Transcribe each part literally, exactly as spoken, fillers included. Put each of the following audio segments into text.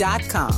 dot com.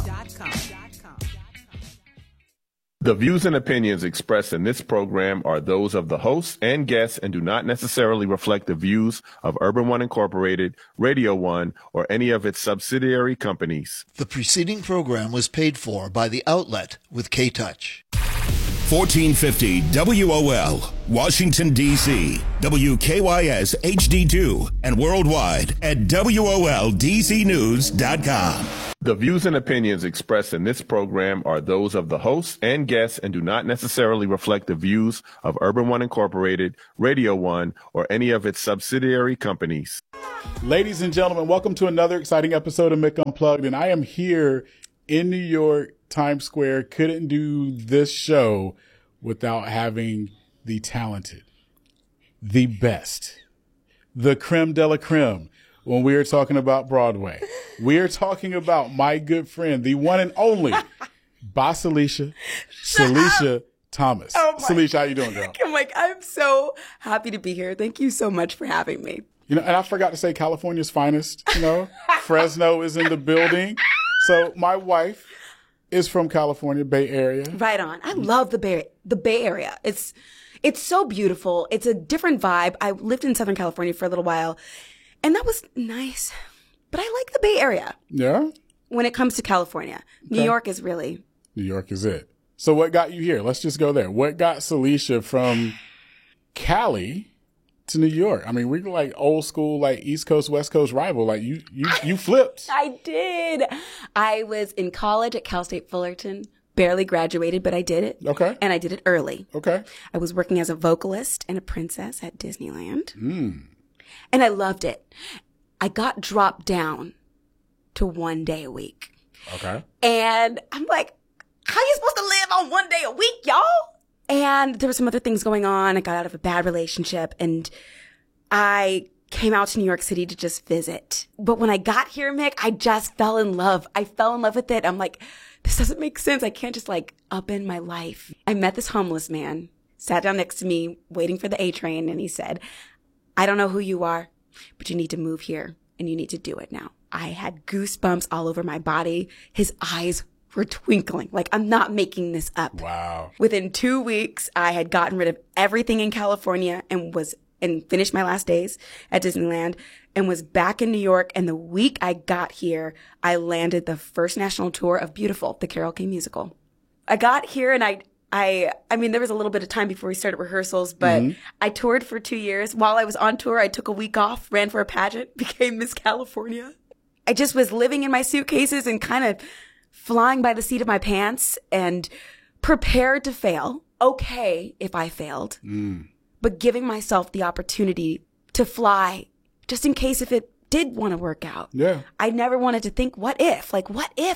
The views and opinions expressed in this program are those of the hosts and guests and do not necessarily reflect the views of Urban One Incorporated, Radio One, or any of its subsidiary companies. The preceding program was paid for by The Outlet with K-Touch. fourteen fifty W O L, Washington, D C, W K Y S H D two, and worldwide at W O L D C news dot com. The views and opinions expressed in this program are those of the hosts and guests and do not necessarily reflect the views of Urban One Incorporated, Radio One, or any of its subsidiary companies. Ladies and gentlemen, welcome to another exciting episode of Mick Unplugged, and I am here in New York, Times Square. Couldn't do this show without having the talented, the best, the creme de la creme. When we are talking about Broadway, we are talking about my good friend, the one and only Bossalicia, Salisha Thomas. Oh Salisha, how you doing, girl? I'm like, I'm so happy to be here. Thank you so much for having me. You know, and I forgot to say California's finest, you know, Fresno is in the building. So my wife is from California, Bay Area. Right on. I love the Bay, the Bay Area. It's, it's so beautiful. It's a different vibe. I lived in Southern California for a little while. And that was nice, but I like the Bay Area. Yeah? When it comes to California. Okay. New York is really... New York is it. So what got you here? Let's just go there. What got Salisha from Cali to New York? I mean, we're like old school, like East Coast, West Coast rival. Like you, you, you flipped. I did. I was in college at Cal State Fullerton. Barely graduated, but I did it. Okay. And I did it early. Okay. I was working as a vocalist and a princess at Disneyland. Mm. And I loved it. I got dropped down to one day a week. Okay. And I'm like, how are you supposed to live on one day a week, y'all? And there were some other things going on. I got out of a bad relationship and I came out to New York City to just visit. But when I got here, Mick, I just fell in love. I fell in love with it. I'm like, this doesn't make sense. I can't just like upend my life. I met this homeless man, sat down next to me, waiting for the A train. And he said, I don't know who you are, but you need to move here and you need to do it now. I had goosebumps all over my body. His eyes were twinkling. Like, I'm not making this up. Wow. Within two weeks, I had gotten rid of everything in California and was, and finished my last days at Disneyland and was back in New York. And the week I got here, I landed the first national tour of Beautiful, the Carole King musical. I got here and I, I, I mean, there was a little bit of time before we started rehearsals, but mm-hmm. I toured for two years. While I was on tour, I took a week off, ran for a pageant, became Miss California. I just was living in my suitcases and kind of flying by the seat of my pants and prepared to fail. Okay if I failed, mm. but giving myself the opportunity to fly just in case if it did want to work out. Yeah. I never wanted to think, what if? Like, what if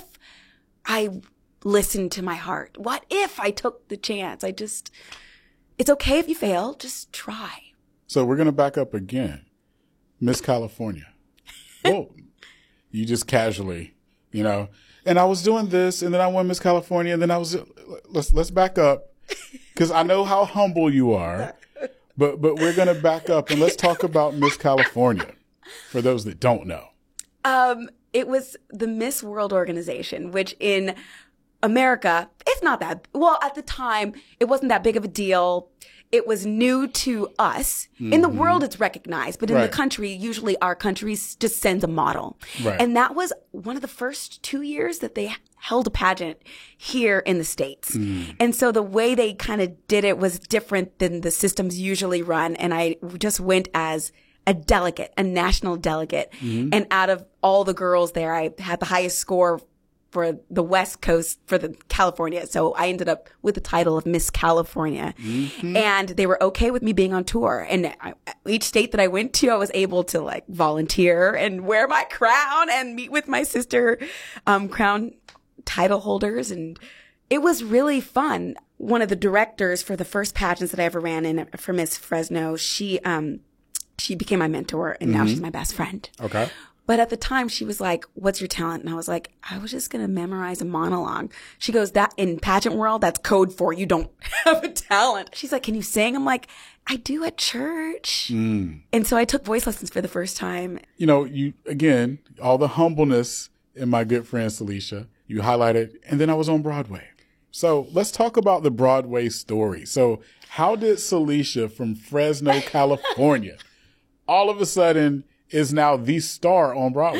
I listened to my heart? What if I took the chance? I just, it's okay if you fail, just try. So we're going to back up again. Miss California. Oh, you just casually, you know, and I was doing this and then I won Miss California and then I was, let's, let's back up because I know how humble you are, but, but we're going to back up and let's talk about Miss California for those that don't know. Um, it was the Miss World organization, which in America, it's not that, well, at the time, it wasn't that big of a deal. It was new to us. Mm-hmm. In the world, it's recognized, but in right. the country, usually our country just sends a model. Right. And that was one of the first two years that they held a pageant here in the States. Mm. And so the way they kind of did it was different than the systems usually run. And I just went as a delegate, a national delegate. Mm-hmm. And out of all the girls there, I had the highest score for the West Coast, for the California. So I ended up with the title of Miss California. Mm-hmm. And they were okay with me being on tour. And I, each state that I went to, I was able to like volunteer and wear my crown and meet with my sister, um, crown title holders. And it was really fun. One of the directors for the first pageants that I ever ran in for Miss Fresno, she, um, she became my mentor and now mm-hmm. she's my best friend. Okay. But at the time, she was like, what's your talent? And I was like, I was just going to memorize a monologue. She goes, that in pageant world, that's code for you don't have a talent. She's like, can you sing? I'm like, I do at church. Mm. And so I took voice lessons for the first time. You know, you, again, all the humbleness and my good friend Celicia. You highlighted, and then I was on Broadway. So let's talk about the Broadway story. So how did Celicia from Fresno, California, all of a sudden is now the star on Broadway?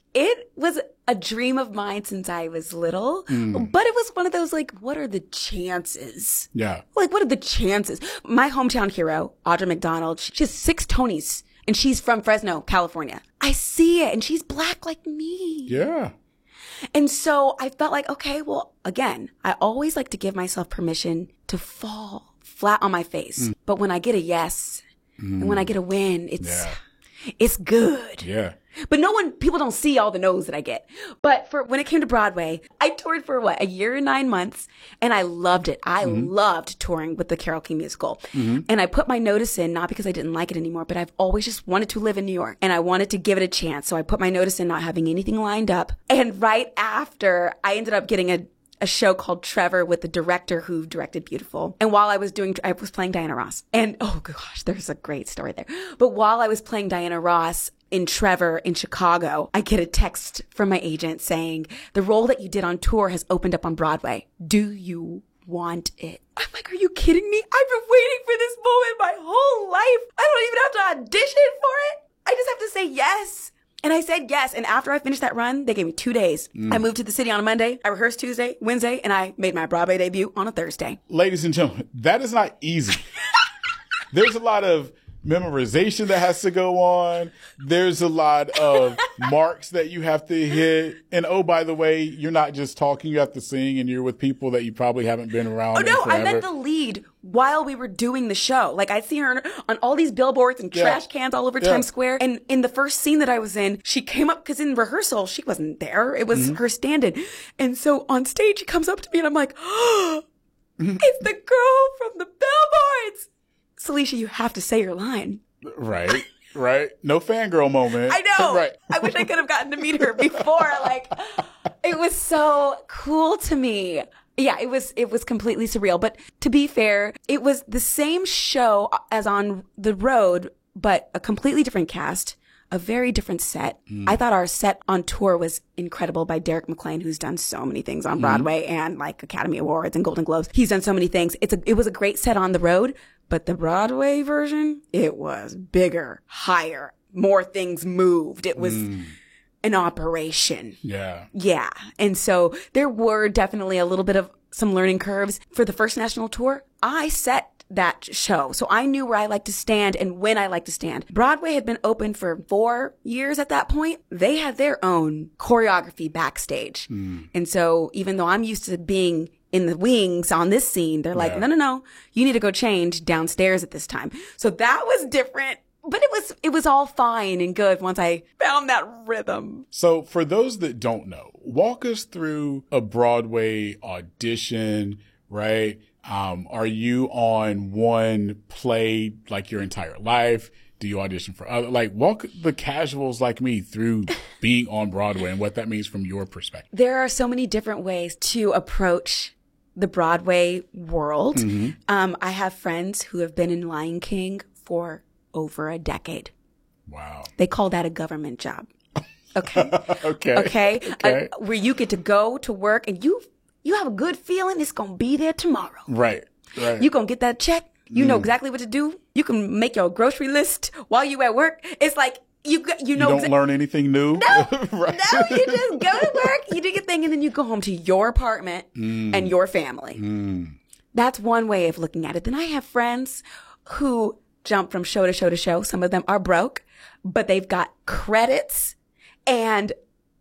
It was a dream of mine since I was little, mm. but it was one of those like, what are the chances? Yeah. Like, what are the chances? My hometown hero, Audra McDonald, she has six Tonys and she's from Fresno, California. I see it and she's black like me. Yeah. And so I felt like, okay, well, again, I always like to give myself permission to fall flat on my face. Mm. But when I get a yes mm. and when I get a win, it's, yeah. it's good. Yeah. But no one, people don't see all the no's that I get. But for when it came to Broadway, I toured for what, a year and nine months, and I loved it. I mm-hmm. loved touring with the Carole King musical. Mm-hmm. And I put my notice in, not because I didn't like it anymore, but I've always just wanted to live in New York, and I wanted to give it a chance. So I put my notice in, not having anything lined up. And right after, I ended up getting a a show called Trevor with the director who directed Beautiful. And while I was doing, I was playing Diana Ross. And oh gosh, there's a great story there. But while I was playing Diana Ross in Trevor in Chicago, I get a text from my agent saying, the role that you did on tour has opened up on Broadway. Do you want it? I'm like, are you kidding me? I've been waiting for this moment my whole life. I don't even have to audition for it. I just have to say yes. And I said yes. And after I finished that run, they gave me two days. Mm. I moved to the city on a Monday. I rehearsed Tuesday, Wednesday, and I made my Broadway debut on a Thursday. Ladies and gentlemen, that is not easy. There's a lot of memorization that has to go on. There's a lot of marks that you have to hit. And oh, by the way, you're not just talking, you have to sing, and you're with people that you probably haven't been around. Oh, no, I meant the lead while we were doing the show. Like, I'd see her on all these billboards and yeah. trash cans all over yeah. Times Square. And in the first scene that I was in, she came up, because in rehearsal, she wasn't there. It was mm-hmm. her stand-in. And so on stage, she comes up to me and I'm like, oh, it's the girl from the billboards. Celicia, you have to say your line. Right, right. No fangirl moment. I know. Right. I wish I could have gotten to meet her before. Like, it was so cool to me. Yeah, it was, it was completely surreal. But to be fair, it was the same show as on the road, but a completely different cast, a very different set. Mm. I thought our set on tour was incredible by Derek McLean, who's done so many things on Broadway mm. and like Academy Awards and Golden Globes. He's done so many things. It's a, it was a great set on the road. But the Broadway version, it was bigger, higher, more things moved. It was mm. an operation. Yeah. Yeah. And so there were definitely a little bit of some learning curves. For the first national tour, I set that show. So I knew where I like to stand and when I like to stand. Broadway had been open for four years at that point. They had their own choreography backstage. Mm. And so even though I'm used to being in the wings on this scene, they're like, yeah. no, no, no, you need to go change downstairs at this time. So that was different, but it was, it was all fine and good once I found that rhythm. So for those that don't know, walk us through a Broadway audition, right? Um, are you on one play like your entire life? Do you audition for other? Like, walk the casuals like me through being on Broadway and what that means from your perspective. There are so many different ways to approach the Broadway world. Mm-hmm. Um, I have friends who have been in Lion King for over a decade. Wow. They call that a government job. Okay. okay. Okay. Okay. Uh, where you get to go to work and you, you have a good feeling it's going to be there tomorrow. Right. Right. You're going to get that check. You know exactly what to do. You can make your grocery list while you at work. It's like, you you know. You don't exa- learn anything new. No, right. no, you just go to work, you do your thing, and then you go home to your apartment mm. and your family. Mm. That's one way of looking at it. Then I have friends who jump from show to show to show. Some of them are broke, but they've got credits and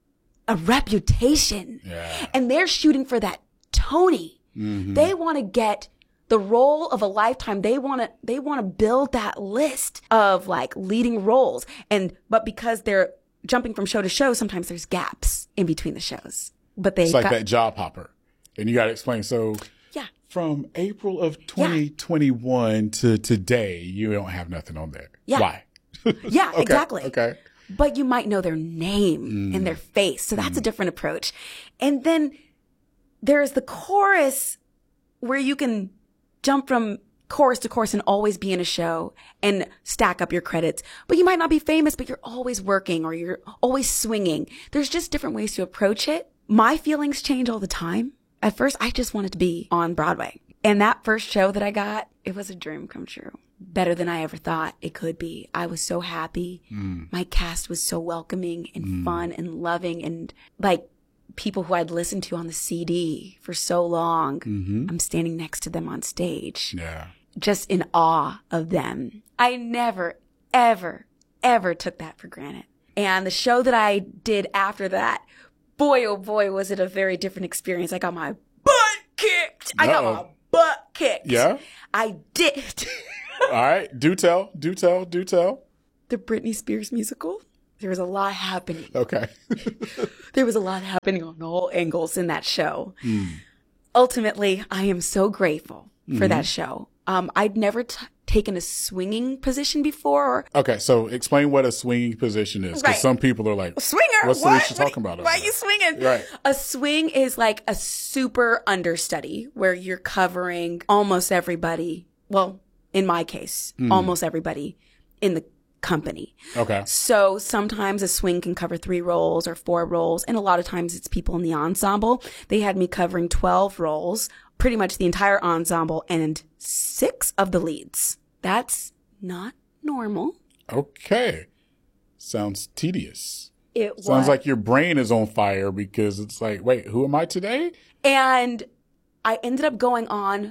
a reputation. Yeah. And they're shooting for that Tony. Mm-hmm. They want to get the role of a lifetime. They want to, they want to build that list of like leading roles. And, but because they're jumping from show to show, sometimes there's gaps in between the shows, but they It's like got, that job hopper. And you got to explain. So yeah, from April of twenty twenty-one yeah. to today, you don't have nothing on there. Yeah. Why? Yeah, okay. exactly. Okay. But you might know their name mm. and their face. So that's mm. a different approach. And then there's the chorus where you can jump from chorus to chorus and always be in a show and stack up your credits. But you might not be famous, but you're always working or you're always swinging. There's just different ways to approach it. My feelings change all the time. At first, I just wanted to be on Broadway. And that first show that I got, it was a dream come true. Better than I ever thought it could be. I was so happy. Mm. My cast was so welcoming and mm. fun and loving and like people who I'd listened to on the C D for so long. Mm-hmm. I'm standing next to them on stage. Yeah. Just in awe of them. I never, ever, ever took that for granted. And the show that I did after that, boy, oh boy, was it a very different experience. I got my butt kicked. I got Uh-oh. my butt kicked. Yeah? I did. All right. Do tell. Do tell. Do tell. The Britney Spears musical. There was a lot happening. Okay. There was a lot happening on all angles in that show. Mm. Ultimately, I am so grateful for mm-hmm. that show. Um, I'd never t- taken a swinging position before. Okay, so explain what a swinging position is, because right. some people are like, "Swinger? What's what? Alicia talking about? Why are you swinging?" Right. A swing is like a super understudy where you're covering almost everybody. Well, in my case, mm. almost everybody in the company. Okay. So sometimes a swing can cover three roles or four roles, and a lot of times it's people in the ensemble. They had me covering twelve roles, pretty much the entire ensemble, and six of the leads. That's not normal. Okay. Sounds tedious. It was. Sounds like your brain is on fire because it's like, wait, who am I today? And I ended up going on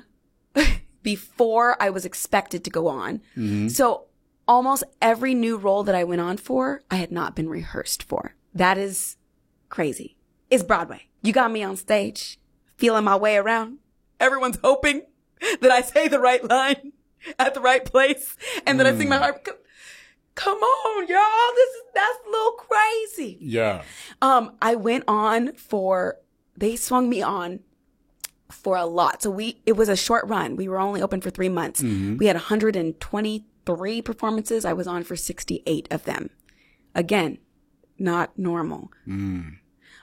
before I was expected to go on. Mm-hmm. So almost every new role that I went on for, I had not been rehearsed for. That is crazy. It's Broadway. You got me on stage, feeling my way around. Everyone's hoping that I say the right line at the right place and that mm. I sing my heart. Come on, y'all. This is, that's a little crazy. Yeah. Um, I went on for, they swung me on for a lot. So we, it was a short run. We were only open for three months. Mm-hmm. We had one hundred twenty-three performances. I was on for sixty-eight of them. Again, not normal. Mm.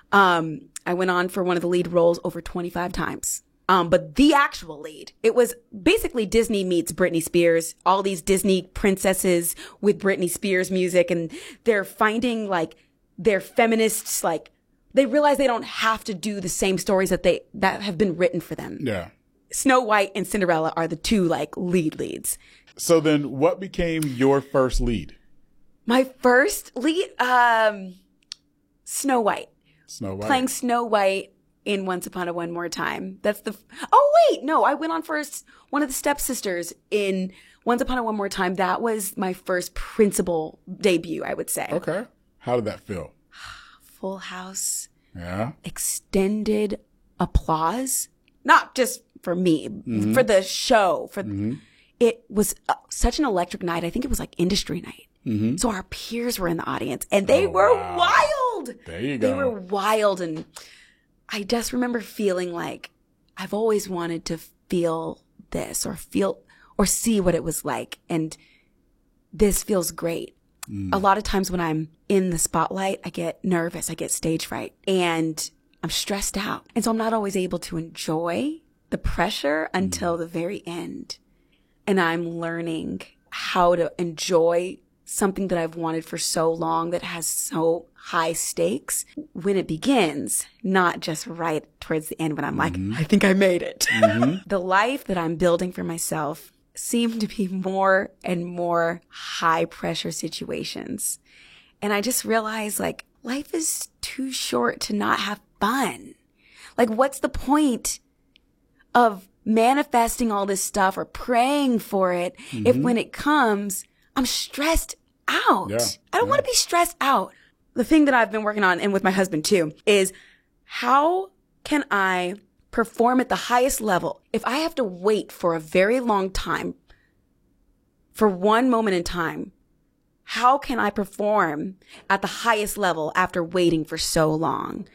Um, I went on for one of the lead roles over twenty-five times. Um, but the actual lead, it was basically Disney meets Britney Spears, all these Disney princesses with Britney Spears music, and they're finding like their feminists, like they realize they don't have to do the same stories that they, that have been written for them. Yeah. Snow White and Cinderella are the two like lead leads. So then what became your first lead? My first lead, um, Snow White. Snow White. Playing Snow White in Once Upon a One More Time. That's the, f- oh wait, no, I went on first, one of the stepsisters in Once Upon a One More Time. That was my first principal debut, I would say. Okay. How did that feel? Full house. Yeah. Extended applause. Not just for me, mm-hmm. for the show, for, mm-hmm. it was uh, such an electric night. I think it was like industry night. Mm-hmm. So our peers were in the audience and they oh, were wow. wild. There you go. They were wild. And I just remember feeling like I've always wanted to feel this or feel or see what it was like. And this feels great. Mm. A lot of times when I'm in the spotlight, I get nervous. I get stage fright and I'm stressed out. And so I'm not always able to enjoy the pressure until mm. the very end. And I'm learning how to enjoy something that I've wanted for so long that has so high stakes when it begins, not just right towards the end when I'm mm-hmm. like, I think I made it. Mm-hmm. The life that I'm building for myself seemed to be more and more high pressure situations. And I just realized like life is too short to not have fun. Like what's the point of manifesting all this stuff or praying for it mm-hmm. if when it comes, I'm stressed out. Yeah. I don't yeah. want to be stressed out. The thing that I've been working on and with my husband too is how can I perform at the highest level if I have to wait for a very long time for one moment in time? How can I perform at the highest level after waiting for so long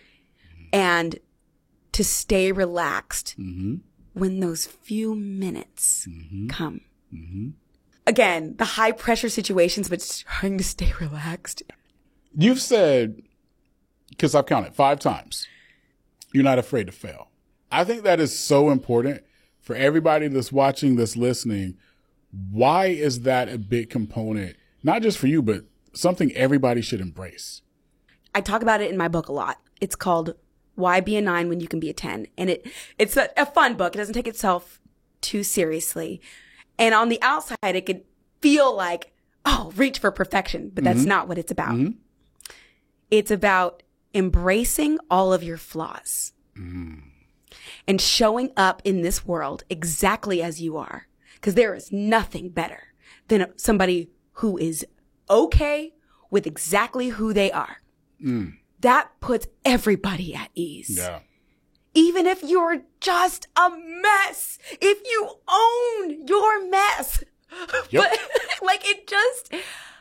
and to stay relaxed mm-hmm. when those few minutes mm-hmm. come? Mm-hmm. Again, the high pressure situations, but trying to stay relaxed. You've said, because I've counted five times, you're not afraid to fail. I think that is so important For everybody that's watching, that's listening, why is that a big component? Not just for you, but something everybody should embrace. I talk about it in my book a lot. It's called Why Be a Nine When You Can Be a Ten. And it it's a, a fun book. It doesn't take itself too seriously. And on the outside, it could feel like, oh, reach for perfection. But that's mm-hmm. not what it's about. Mm-hmm. It's about embracing all of your flaws mm. and showing up in this world exactly as you are. Because there is nothing better than somebody who is okay with exactly who they are. Mm. That puts everybody at ease. Yeah. Even if you're just a mess, if you own your mess. Yep. But like it just,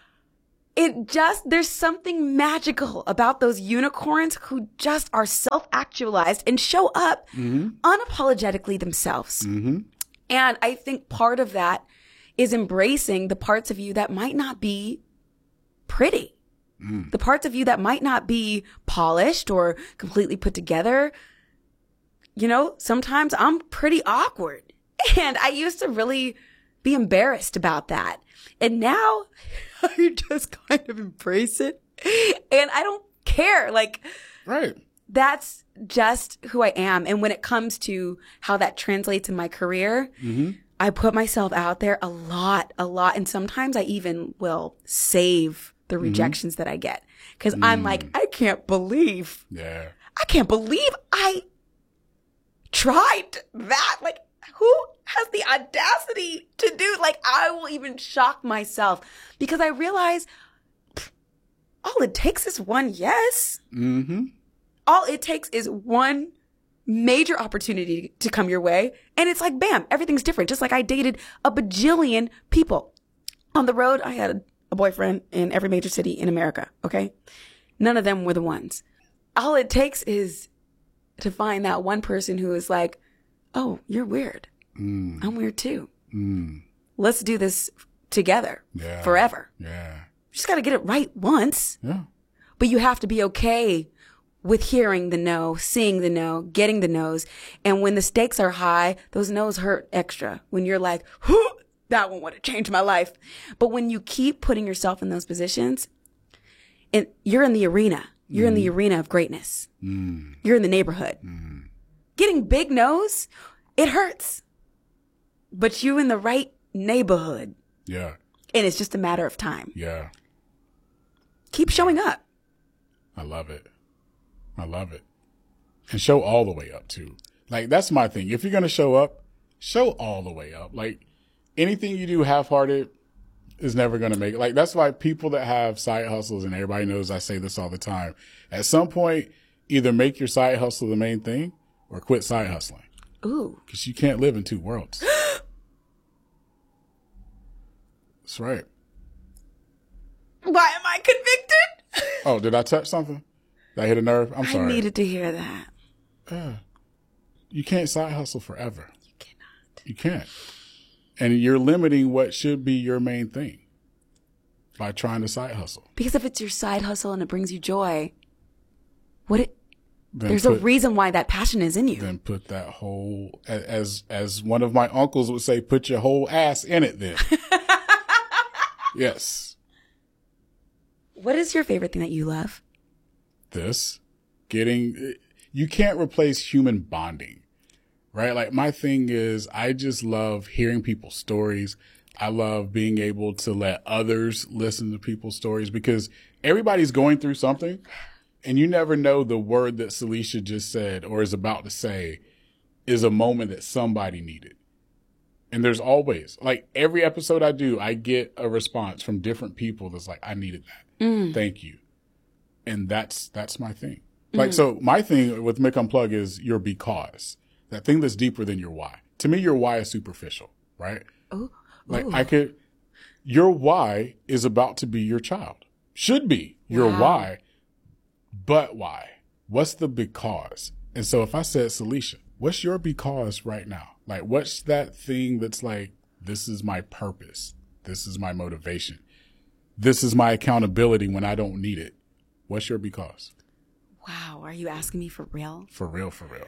it just, there's something magical about those unicorns who just are self-actualized and show up mm-hmm. unapologetically themselves. Mm-hmm. And I think part of that is embracing the parts of you that might not be pretty. Mm. The parts of you that might not be polished or completely put together. You know, sometimes I'm pretty awkward. And I used to really be embarrassed about that. And now I just kind of embrace it. And I don't care. Like, right. That's just who I am. And when it comes to how that translates in my career, mm-hmm. I put myself out there a lot, a lot. And sometimes I even will save the mm-hmm. rejections that I get. Because mm. I'm like, I can't believe. Yeah. I can't believe I tried that. Like, who has the audacity to do, like, I will even shock myself because I realize pff, all it takes is one yes. Mm-hmm. All it takes is one major opportunity to come your way. And it's like, bam, everything's different. Just like I dated a bajillion people. On the road, I had a boyfriend in every major city in America, okay? None of them were the ones. All it takes is to find that one person who is like, oh, you're weird. Mm. I'm weird too. Mm. Let's do this together yeah. forever. Yeah. You just got to get it right once. Yeah. But you have to be okay with hearing the no, seeing the no, getting the no's. And when the stakes are high, those no's hurt extra. When you're like, whoo, that one would have changed my life. But when you keep putting yourself in those positions, and you're in the arena. You're mm. in the arena of greatness. Mm. You're in the neighborhood. Mm. Getting big no's, it hurts. But you in the right neighborhood. Yeah. And it's just a matter of time. Yeah. Keep showing up. I love it. I love it. And show all the way up too. Like, that's my thing. If you're going to show up, show all the way up. Like, anything you do half-hearted is never going to make it. Like, that's why people that have side hustles, and everybody knows I say this all the time, at some point, either make your side hustle the main thing or quit side hustling. Ooh. Because you can't live in two worlds. That's right. Why am I convicted? Oh, did I touch something? Did I hit a nerve? I'm sorry. I needed to hear that. Yeah. You can't side hustle forever. You cannot. You can't. And you're limiting what should be your main thing by trying to side hustle. Because if it's your side hustle and it brings you joy, what it, then there's put, a reason why that passion is in you. Then put that whole, as as one of my uncles would say, put your whole ass in it then. Yes. What is your favorite thing that you love? This. Getting, you can't replace human bonding. Right? Like, my thing is, I just love hearing people's stories. I love being able to let others listen to people's stories because everybody's going through something and you never know the word that Celicia just said or is about to say is a moment that somebody needed. And there's always, like, every episode I do, I get a response from different people that's like, I needed that. Mm. Thank you. And that's, that's my thing. Mm. Like, so my thing with Mick Unplug is your because. That thing that's deeper than your why. To me, your why is superficial, right? Ooh. Like, Ooh. I could, your why is about to be your child. Should be your wow. why, but why? What's the because? And so if I said, Celicia, what's your because right now? Like, what's that thing that's like, this is my purpose. This is my motivation. This is my accountability when I don't need it. What's your because? Wow. Are you asking me for real? For real, for real.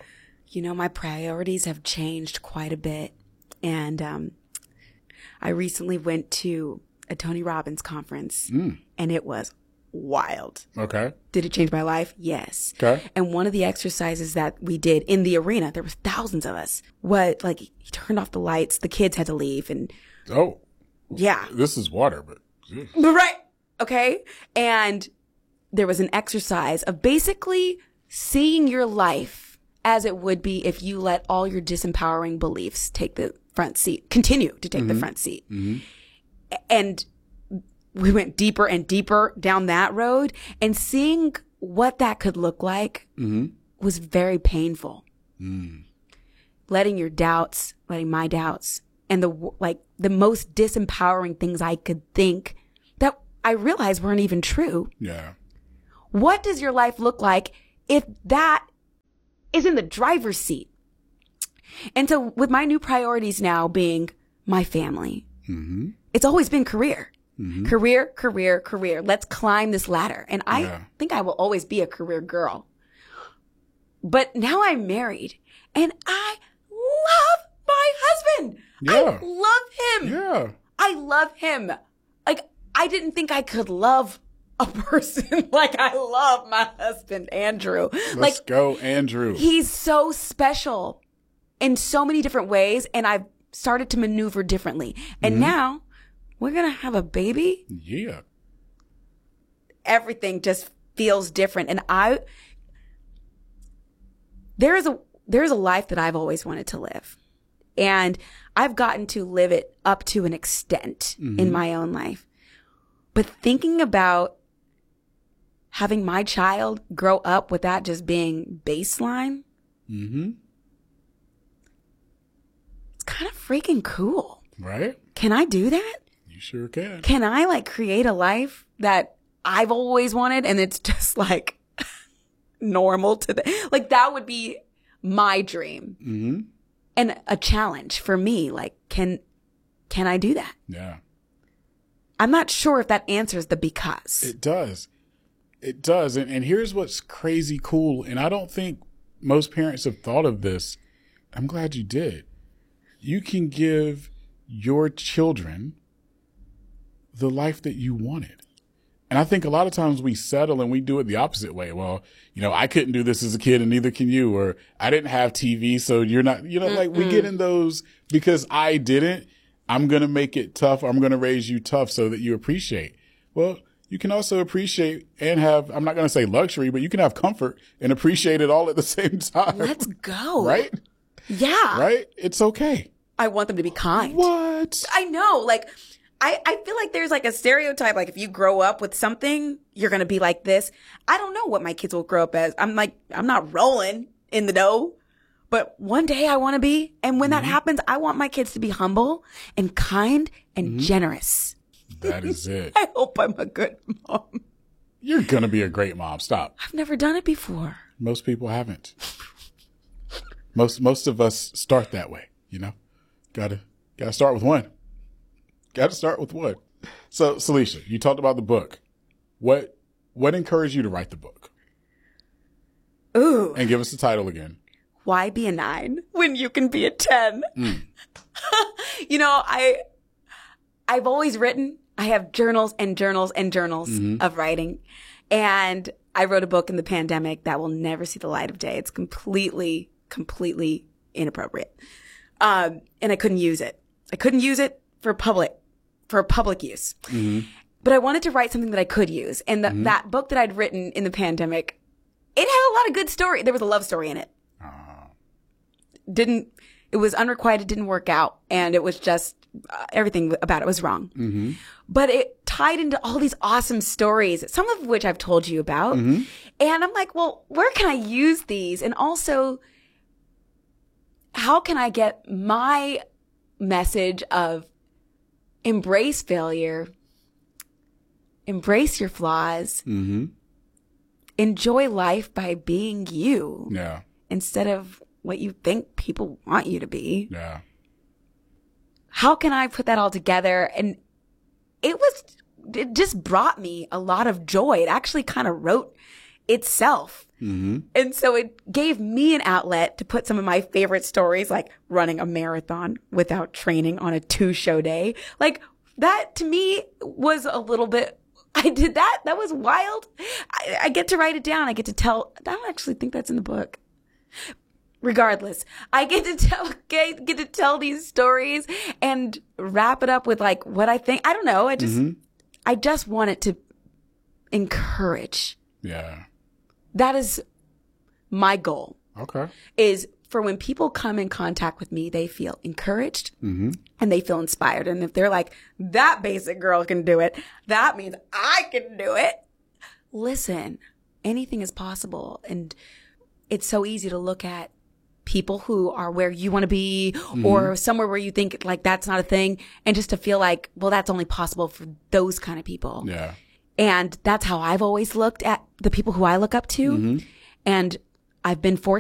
you know, my priorities have changed quite a bit. And um, I recently went to a Tony Robbins conference, mm. and it was wild. Okay. Did it change my life? Yes. Okay. And one of the exercises that we did in the arena, there was thousands of us, what, like, he turned off the lights, the kids had to leave, and oh, yeah, this is water, but right, okay. And there was an exercise of basically seeing your life as it would be if you let all your disempowering beliefs take the front seat, continue to take mm-hmm. the front seat, mm-hmm. and we went deeper and deeper down that road, and seeing what that could look like mm-hmm. was very painful. Mm. Letting your doubts, letting my doubts, and the, like, the most disempowering things I could think that I realized weren't even true. Yeah. What does your life look like if that is in the driver's seat? And so with my new priorities now being my family, mm-hmm. it's always been career. Mm-hmm. Career, career, career. Let's climb this ladder. And I yeah. think I will always be a career girl. But now I'm married and I love my husband. Yeah. I love him. Yeah. I love him. Like, I didn't think I could love a person like I love my husband, Andrew. Let's like, go, Andrew. He's so special in so many different ways. And I've started to maneuver differently. And mm-hmm. now we're going to have a baby. Yeah. Everything just feels different. And I, there is a, there is a life that I've always wanted to live. And I've gotten to live it up to an extent mm-hmm. in my own life. But thinking about having my child grow up with that just being baseline, mm-hmm. it's kind of freaking cool. Right? Can I do that? You sure can. Can I, like, create a life that I've always wanted and it's just, like, normal to the, like, that would be my dream. Mm-hmm. And a challenge for me. Like, can, can I do that? Yeah. I'm not sure if that answers the because. It does. It does. And, and here's what's crazy cool. And I don't think most parents have thought of this. I'm glad you did. You can give your children the life that you wanted. And I think a lot of times we settle and we do it the opposite way. Well, you know, I couldn't do this as a kid and neither can you, or I didn't have T V. So you're not, you know, mm-mm. like we get in those because I didn't, I'm going to make it tough. I'm going to raise you tough so that you appreciate. Well, you can also appreciate and have, I'm not going to say luxury, but you can have comfort and appreciate it all at the same time. Let's go. Right? Yeah. Right? It's okay. I want them to be kind. What? I know. Like, I, I feel like there's like a stereotype, like if you grow up with something, you're going to be like this. I don't know what my kids will grow up as. I'm like, I'm not rolling in the dough, but one day I want to be. And when mm-hmm. that happens, I want my kids to be humble and kind and mm-hmm. generous. That is it. I hope I'm a good mom. You're going to be a great mom. Stop. I've never done it before. Most people haven't. most, most of us start that way, you know, gotta, gotta start with one. Got to start with one. So, Celicia, you talked about the book. What what encouraged you to write the book? Ooh. And give us the title again. Why be a nine when you can be a ten? Mm. You know, I I've always written. I have journals and journals and journals mm-hmm. of writing. And I wrote a book in the pandemic that will never see the light of day. It's completely, completely inappropriate. Um, and I couldn't use it. I couldn't use it for public. for public use. Mm-hmm. But I wanted to write something that I could use. And the, mm-hmm. that book that I'd written in the pandemic, it had a lot of good story. There was a love story in it. Uh. Didn't, it was unrequited, didn't work out. And it was just, uh, everything about it was wrong. Mm-hmm. But it tied into all these awesome stories, some of which I've told you about. Mm-hmm. And I'm like, well, where can I use these? And also, how can I get my message of embrace failure, embrace your flaws, mm-hmm. enjoy life by being you. Yeah. Instead of what you think people want you to be. Yeah. How can I put that all together? And it was, it just brought me a lot of joy. It actually kind of wrote itself. Mm-hmm. And so it gave me an outlet to put some of my favorite stories, like running a marathon without training on a two show day. Like that to me was a little bit, I did that. That was wild. I, I get to write it down. I get to tell, I don't actually think that's in the book. Regardless, I get to tell, get, get to tell these stories and wrap it up with like what I think. I don't know. I just, mm-hmm. I just want it to encourage. Yeah. That is my goal. Okay. Is for when people come in contact with me, they feel encouraged mm-hmm. and they feel inspired. And if they're like, that basic girl can do it, that means I can do it. Listen, anything is possible. And it's so easy to look at people who are where you want to be mm-hmm. or somewhere where you think like that's not a thing. And just to feel like, well, that's only possible for those kind of people. Yeah. And that's how I've always looked at the people who I look up to. Mm-hmm. And I've been fortunate